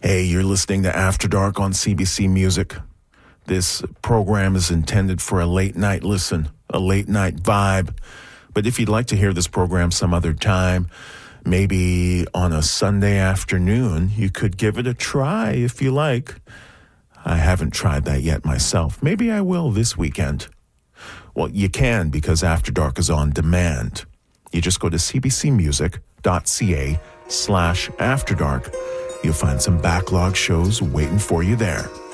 Hey, you're listening to After Dark on CBC Music. This program is intended for a late night listen, a late night vibe. But if you'd like to hear this program some other time, maybe on a Sunday afternoon, you could give it a try if you like. I haven't tried that yet myself. Maybe I will this weekend. Well, you can because After Dark is on demand. You just go to cbcmusic.ca/afterdark. You'll find some backlog shows waiting for you there.